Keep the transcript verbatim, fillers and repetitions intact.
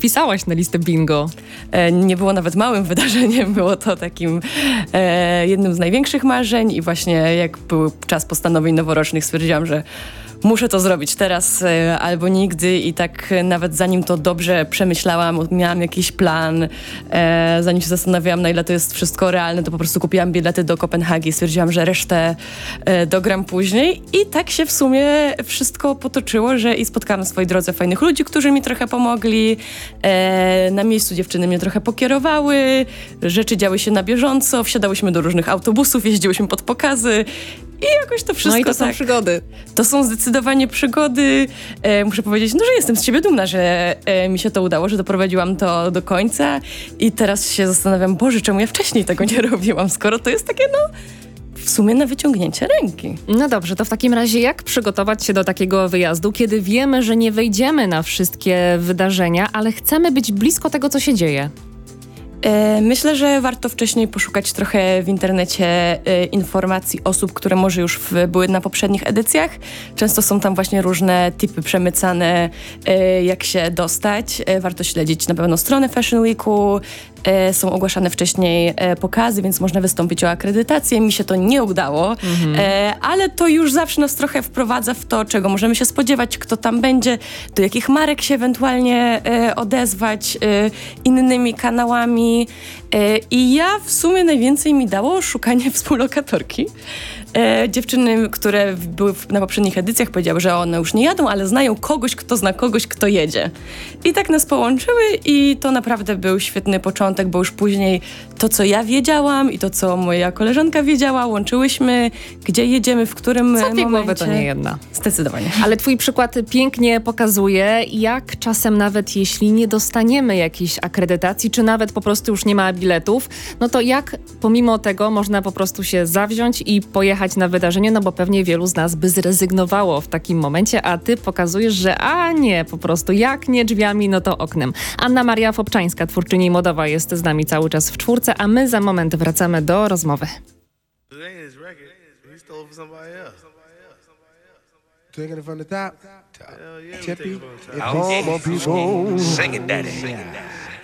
wpisałaś na listę bingo? E, nie było nawet małym wydarzeniem, było to takim e, jednym z największych marzeń i właśnie jak był czas postanowień noworocznych, stwierdziłam, że muszę to zrobić teraz e, albo nigdy i tak e, nawet zanim to dobrze przemyślałam, miałam jakiś plan, e, zanim się zastanawiałam, na ile to jest wszystko realne, to po prostu kupiłam bilety do Kopenhagi, stwierdziłam, że resztę e, dogram później i tak się w sumie wszystko potoczyło, że i spotkałam na swojej drodze fajnych ludzi, którzy mi trochę pomogli, e, na miejscu dziewczyny mnie trochę pokierowały, rzeczy działy się na bieżąco, wsiadałyśmy do różnych autobusów, jeździłyśmy pod pokazy i jakoś to wszystko. No i to są tak, przygody. To są zdecydowanie przygody. E, muszę powiedzieć, no, że jestem z siebie dumna, że e, mi się to udało, że doprowadziłam to do końca i teraz się zastanawiam, Boże, czemu ja wcześniej tego nie robiłam, skoro to jest takie, no, w sumie na wyciągnięcie ręki. No dobrze, to w takim razie jak przygotować się do takiego wyjazdu, kiedy wiemy, że nie wejdziemy na wszystkie wydarzenia, ale chcemy być blisko tego, co się dzieje? Myślę, że warto wcześniej poszukać trochę w internecie e, informacji osób, które może już w, były na poprzednich edycjach. Często są tam właśnie różne tipy przemycane, e, jak się dostać. E, warto śledzić na pewno stronę Fashion Weeku. E, są ogłaszane wcześniej e, pokazy, więc można wystąpić o akredytację. Mi się to nie udało, mhm. e, ale to już zawsze nas trochę wprowadza w to, czego możemy się spodziewać, kto tam będzie, do jakich marek się ewentualnie e, odezwać, e, innymi kanałami. I ja w sumie najwięcej mi dało szukanie współlokatorki. E, dziewczyny, które były na poprzednich edycjach, powiedziały, że one już nie jadą, ale znają kogoś, kto zna kogoś, kto jedzie. I tak nas połączyły i to naprawdę był świetny początek, bo już później to, co ja wiedziałam i to, co moja koleżanka wiedziała, łączyłyśmy, gdzie jedziemy, w którym Co momencie. głowy to nie jedna. Zdecydowanie. Ale twój przykład pięknie pokazuje, jak czasem nawet jeśli nie dostaniemy jakiejś akredytacji, czy nawet po prostu już nie ma biletów, no to jak pomimo tego można po prostu się zawziąć i pojechać na wydarzenie, no bo pewnie wielu z nas by zrezygnowało w takim momencie, a ty pokazujesz, że a nie, po prostu jak nie drzwiami, no to oknem. Anna Maria Fobczańska, twórczyni modowa, jest z nami cały czas w czwórce, a my za moment wracamy do rozmowy. Taking it from the top. Hell yeah, Chippy. we take it from the It top. boom, boom, people. Sing it, daddy. Sing it, daddy.